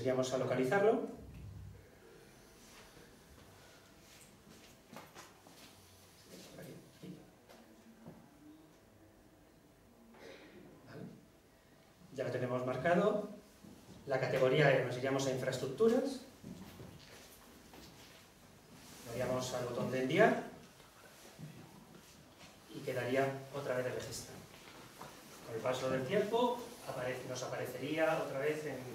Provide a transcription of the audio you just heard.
iríamos a localizarlo. Vale. Ya lo tenemos marcado. La categoría nos iríamos a infraestructuras. Daríamos al botón de enviar y quedaría otra vez el registro. Con el paso del tiempo nos aparecería otra vez en